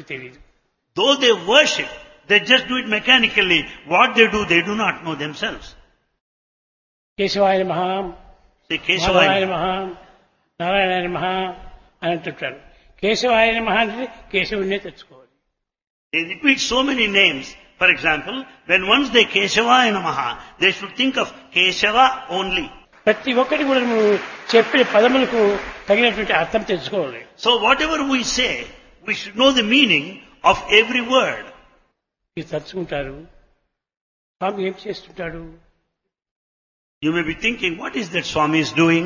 తెలియదు. Though they worship, they just do it mechanically. What they do not know themselves. కేశవాయ నమః, Say మాధవాయ Keshavaya. నమః, నారాయణాయ నమః అని అంటుంటారు. కేశవాయ నమః అంటే కేశవుడినే తెచ్చుకోవాలి. They repeat so many names. For example, when once they Keshavaya Namaha, they should think of Keshava only. ప్రతి ఒక్కటి కూడా నువ్వు చెప్పిన పదములకు తగినటువంటి అర్థం తెలుసుకోవాలి. So whatever we say, we should know the meaning of every word. మీరు తలుచుకుంటారు, స్వామి ఏం చేస్తుంటాడు? You may be thinking, what is that Swami is doing?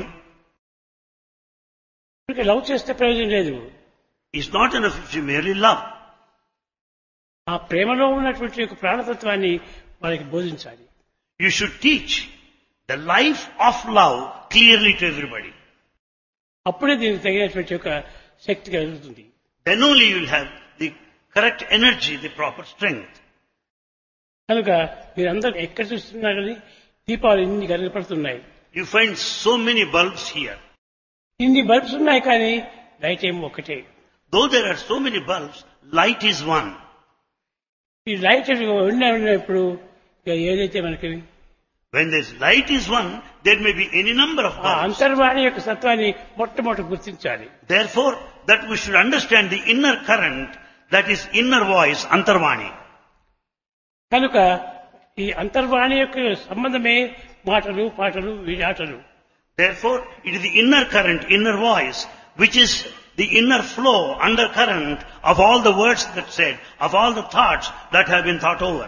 Love చేస్తే ప్రయోజనం లేదు. It's not enough if you merely love. ఆ ప్రేమలో ఉన్నటువంటి యొక్క ప్రాణతత్వాన్ని వాళ్ళకి బోధించాలి. You should teach the life of love clearly to everybody. అప్పుడే దీనికి తగినటువంటి యొక్క శక్తి కలుగుతుంది. Then only you will have the correct energy, the proper strength. కనుక మీరందరూ ఎక్కడ చూస్తున్నారు కానీ దీపాలు ఇన్ని కనపడుతున్నాయి. You find so many bulbs here. ఇన్ని బల్బ్స్ ఉన్నాయి కానీ లైట్ ఏమో ఒకటే. Though there are so many bulbs, light is one. ఈ లైట్ ఉన్నప్పుడు ఏదైతే మనకి When this light is one, there may be any number of ఆ bulbs. అంతర్వాణి యొక్క సత్వాన్ని మొట్టమొదటి గుర్తించాలి. Therefore, that we should understand the inner current, that is inner voice, Antarvani. కనుక ఈ అంతర్వాణి యొక్క సంబంధమే మాటలు, పాటలు, ఆటలు. Therefore, it is the inner current, inner voice, which is the inner flow, undercurrent of all the words that said, of all the thoughts that have been thought over.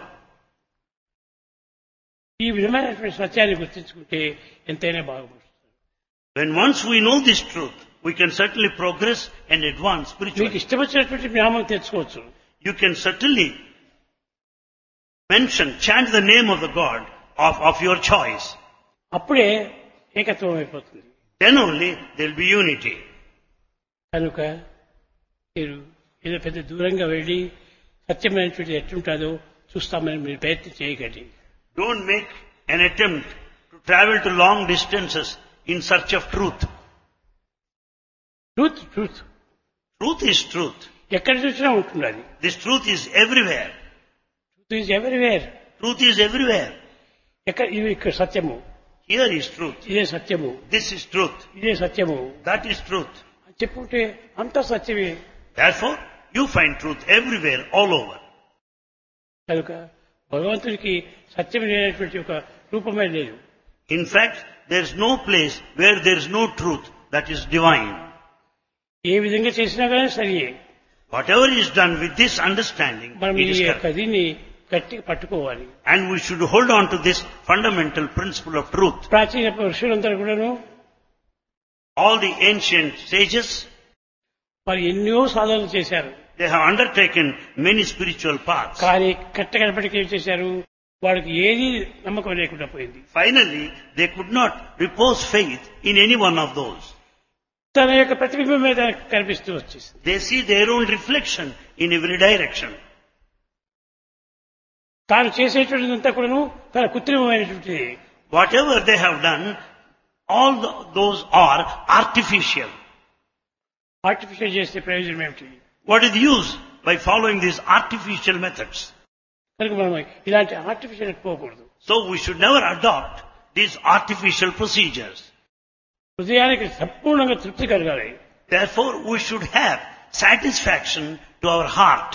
ఈ విధమైనటువంటి సత్యాన్ని గుర్తించుకుంటే ఎంతైనా బాగుపడుతుంది. When once we know this truth, we can certainly progress and advance మీకు spiritually. ఇష్టం వచ్చినటువంటి జ్ఞానం తెచ్చుకోవచ్చు. You can certainly mention, chant the name of the God of your choice. అప్పుడే ఏకత్వం అయిపోతుంది. Then only there will be unity. కనుక మీరు ఏదో పెద్ద దూరంగా వెళ్ళి సత్యమైనటువంటి ఎట్లుంటుందో చూస్తామని మీరు ప్రయత్నం చేయకండి. Don't make an attempt to travel to long distances in search of truth. Truth truth Truth is truth. ఎక్కడ చూసినా ఉంటుంది అది. This truth is everywhere. Truth is everywhere. Truth is everywhere. ఇది ఇక్కడ సత్యము, Here is truth. ఇదే సత్యము, This is truth. ఇదే సత్యము That is truth. అని చెప్పుకుంటే అంతా సత్యమే. Therefore, you find truth everywhere, all over. కనుక భగవంతుడికి సత్యం లేనటువంటి ఒక రూపమే లేదు. In fact, there is no place where there is no truth that is divine. ఏ విధంగా చేసినా కానీ సరియే. Whatever is done with this understanding, మనం it ఈ is యొక్క correct. దీన్ని గట్టిగా పట్టుకోవాలి. And we should hold on to this fundamental principle of truth. ప్రాచీన ఋషులందరూ కూడాను All the ancient sages, వారు ఎన్నో సాధనలు చేశారు. they have undertaken many spiritual paths. కానీ కట్టగడపటికి ఏం చేశారు, వాడికి ఏది నమ్మకం లేకుండా పోయింది. Finally, they could not repose faith in any one of those. తన యొక్క ప్రతిబింబం మీద కనిపిస్తూ వచ్చేసింది. They see their own reflection in every direction. తాను చేసేటువంటిదంతా కూడాను తన కృత్రిమమైనటువంటిది. Whatever they have done, all those are artificial. Artificial చేసే ప్రయోజనం ఏమిటి? What is the use by following these artificial methods? కనుక మనం ఇలాంటి ఆర్టిఫిషియల్ పోకూడదు. So we should never adopt these artificial procedures. హృదయానికి సంపూర్ణంగా తృప్తి కలగాలి. Therefore, we should have satisfaction to our heart.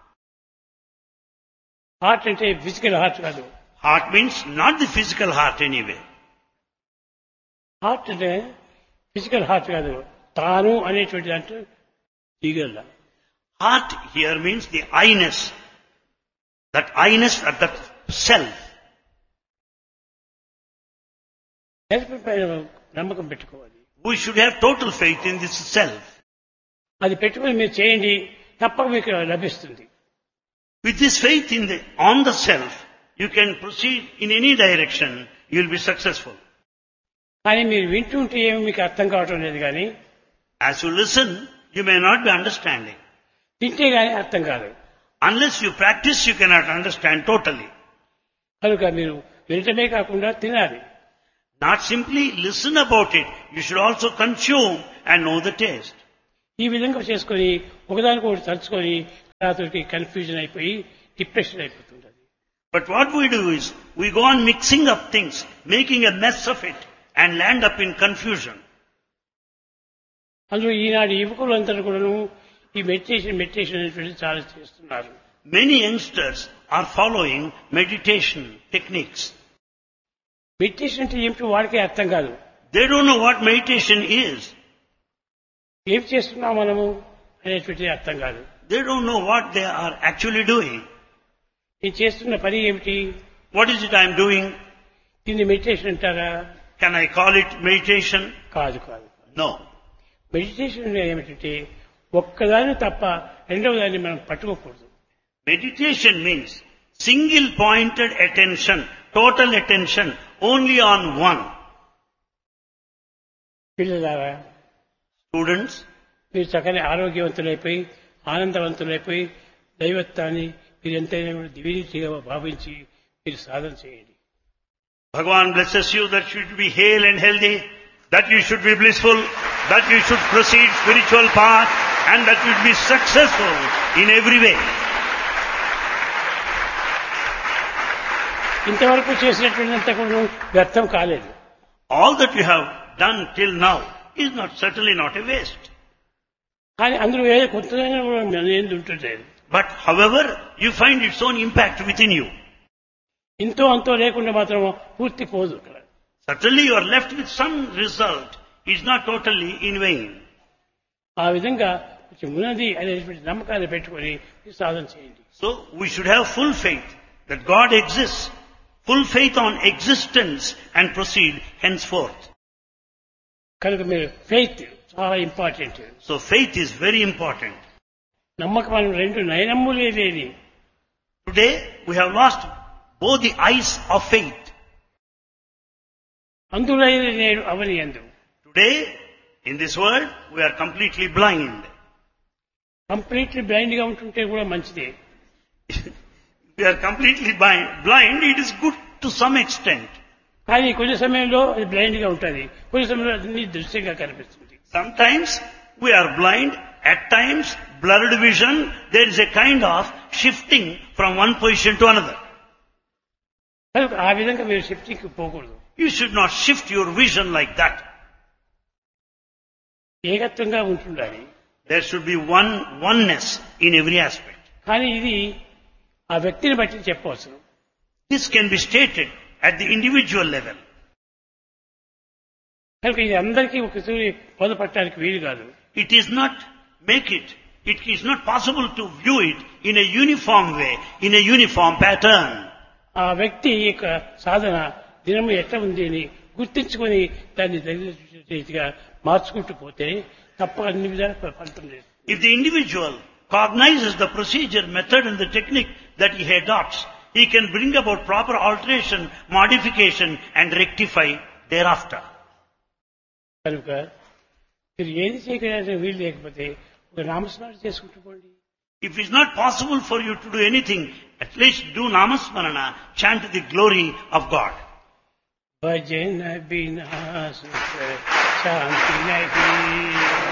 Heart అంటే ఫిజికల్ హార్ట్ కాదు. Heart means not the physical heart anyway. Heart అంటే ఫిజికల్ హార్ట్ కాదు, తాను అనేటువంటి దాంట్లో దిగల. Heart here means the I-ness. That I-ness at that self. Self పైన నమ్మకం పెట్టుకోవాలి. We should have total faith in this self. అది పెట్టుకుని మీరు చేయండి, తప్పక మీకు లభిస్తుంది. With this faith on the self, you can proceed in any direction, you will be successful. కానీ మీరు వింటుంటే ఏమి మీకు అర్థం కావటం లేదు. కానీ As you listen, you may not be understanding. తింటే కానీ అర్థం కాదు. Unless you practice, you cannot understand totally. కనుక మీరు వినటమే కాకుండా తినాలి. Not simply listen about it, you should also consume and know the taste. ఈ విధంగా చేసుకొని ఒకదానికొకటి తలుచుకొని దానికి కన్ఫ్యూజన్ అయిపోయి డిప్రెషన్ అయిపోతుంది. But what we do is, we go on mixing up things, making a mess of it, and land up in confusion. అందులో ఈనాడు యువకులందరూ కూడాను ఈ మెడిటేషన్ అనేటువంటిది చాలా చేస్తున్నారు. Many youngsters are following meditation techniques. Meditation అంటే ఏమిటో వాడికే అర్థం కాదు. They don't know what meditation is. ఏం చేస్తున్నాం మనము అనేటువంటిది అర్థం కాదు. They don't know what they are actually doing. నేను చేస్తున్న పని ఏమిటి? What is it I am doing? దీన్ని మెడిటేషన్ అంటారా? Can I call it meditation? కాదు కాదు. No. మెడిటేషన్ ఏమిటంటే ఒక్కదాన్ని తప్ప రెండవ దాన్ని మనం పట్టుకోకూడదు. Meditation means single pointed attention, total attention only on one. పిల్లలారా, Students, మీరు చక్కని ఆరోగ్యవంతులైపోయి ఆనందవంతులైపోయి దైవత్వాన్ని మీరు ఎంతైనా దివ్యగా భావించి మీరు సాధన చేయండి. Bhagavan blesses you that you should be hale and healthy, that you should be blissful, that you should proceed spiritual path, and that you should be successful in every way. ఇంతవరకు చేసినటువంటిదంతా కూడా వ్యర్థం కాలేదు. All that you have done till now is certainly not a waste. కానీ అందులో ఏదో కొత్తదైన ఏంది ఉంటుంది. But however, you find its own impact within you. ఇంతో అంతో లేకుండా మాత్రం పూర్తి పోదు. Certainly you are left with some result. It's not totally in vain. ఆ విధంగా కొంచెం ఉన్నది అనేటువంటి నమ్మకాన్ని పెట్టుకొని సాధన చేయండి. So we should have full faith that God exists, full faith on existence, and proceed henceforth. కనుక మీరు ఫెయిత్ చాలా important. So faith is very important. నమ్మకం రెండు నయనమ్ములే లేని. Today we have lost both the eyes of faith. అందులో నేడు అవని అందు. Today in this world we are completely blind. Completely blind గా ఉంటుంటే కూడా మంచిదే. We are completely blind. It is good to some extent. కానీ కొన్ని సమయంలో అది బ్లైండ్ గా ఉంటుంది, కొన్ని సమయంలో అన్ని దృశ్యంగా కనిపిస్తుంది. Sometimes we are blind, at times blurred vision. There is a kind of shifting from one position to another. కనుక ఆ విధంగా మీరు షిఫ్టింగ్కి పోకూడదు. You should not shift your vision like that. ఏకత్వంగా ఉంటుండాలి. There should be oneness in every aspect. కానీ ఇది ఆ వ్యక్తిని బట్టి చెప్పవచ్చు. This can be stated at the individual level. కనుక ఇది అందరికీ ఒకసారి బోధపడటానికి వీలు కాదు. It is not possible to view it in a uniform way, in a uniform pattern. ఆ వ్యక్తి యొక్క సాధన దినము ఎట్లా ఉంది అని గుర్తించుకొని దాన్ని రీతిగా మార్చుకుంటూ పోతే తప్ప అన్ని విధాలు ఫలితం లేదు. If the individual cognizes the procedure, method and the technique that he adopts, he can bring about proper alteration, modification and rectify thereafter. కనుక మీరు ఏది చేయడానికి వీలు లేకపోతే ఒక నామస్మరణ చేసుకుంటూ పోండి. If it is not possible for you to do anything, at least do namasmarana, chant the glory of God. भजन बिना सुख शांति नहीं.